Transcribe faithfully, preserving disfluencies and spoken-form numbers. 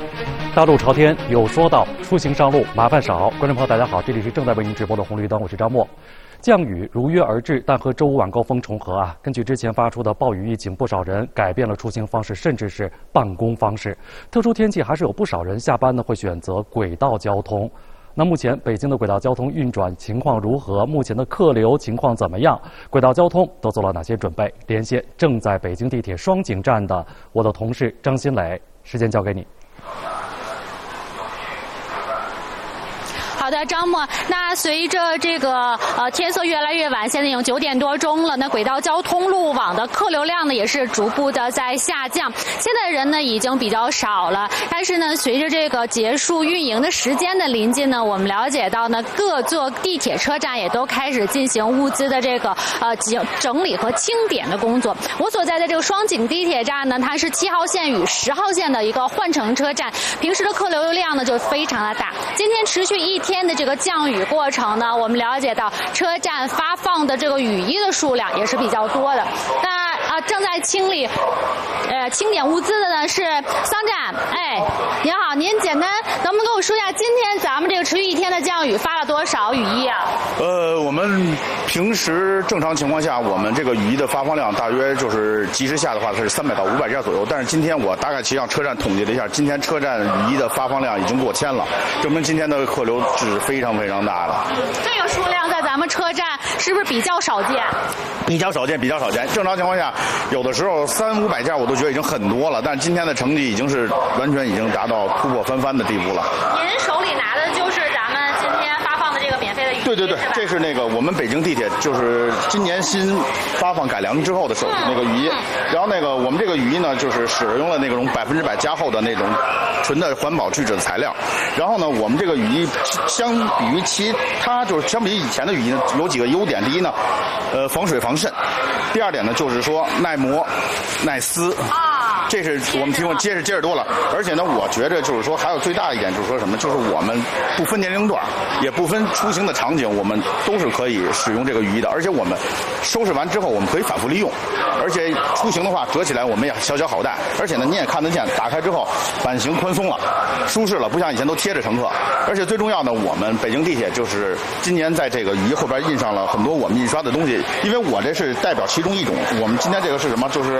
大路朝天，有说道，出行上路麻烦少。观众朋友，大家好，这里是正在为您直播的红绿灯，我是张默。降雨如约而至，但和周五晚高峰重合啊。根据之前发出的暴雨预警，不少人改变了出行方式，甚至是办公方式。特殊天气还是有不少人下班呢会选择轨道交通。那目前北京的轨道交通运转情况如何？目前的客流情况怎么样？轨道交通都做了哪些准备？连线正在北京地铁双井站的我的同事张新磊，时间交给你。 好的，张默。那随着这个呃天色越来越晚，现在已经九点多钟了。那轨道交通路网的客流量呢，也是逐步的在下降。现在人呢已经比较少了，但是呢，随着这个结束运营的时间的临近呢，我们了解到呢，各座地铁车站也都开始进行物资的这个呃整整理和清点的工作。我所在的这个双井地铁站呢，它是七号线与十号线的一个换乘车站，平时的客流量呢就非常的大。今天持续一天。天的这个降雨过程呢，我们了解到车站发放的这个雨衣的数量也是比较多的。那啊、呃，正在清理，呃，清点物资的呢是桑站。哎，您好，您简单能不能跟我说一下，今天咱们这个持续一天的降雨发了多少雨衣啊？ 呃，我们平时正常情况下，我们这个雨衣的发放量大约就是及时下的话，它是三百到五百件左右。但是今天我大概其让车站统计了一下，今天车站雨衣的发放量已经过千了，证明今天的客流是非常非常大的。 这个数量在咱们车站是不是比较少见？ 比较少见，比较少见。正常情况下，有的时候三五百件我都觉得已经很多了，但是今天的成绩已经是完全已经达到突破翻番的地步了。 您手里拿的就是咱们今天发放的这个免费的雨衣， 对对对，这是那个我们北京地铁就是今年新发放改良之后的手那个雨衣，然后那个我们这个雨衣呢，就是使用了那种百分之百加厚的那种纯的环保聚酯的材料。然后呢，我们这个雨衣相比于其他就是相比于以前的雨衣呢，有几个优点。第一呢，呃，防水防渗；第二点呢，就是说耐磨、耐撕。这是我们提供结实结实多了，而且呢，我觉着就是说还有最大一点就是说什么，就是我们不分年龄段，也不分出行的场景，我们都是可以使用这个雨衣的。而且我们收拾完之后，我们可以反复利用，而且出行的话折起来我们也小小好带，而且呢你也看得见，打开之后版型宽松了，舒适了，不像以前都贴着乘客。而且最重要的，我们北京地铁就是今年在这个雨衣后边印上了很多我们印刷的东西，因为我这是代表其中一种。我们今天这个是什么？就是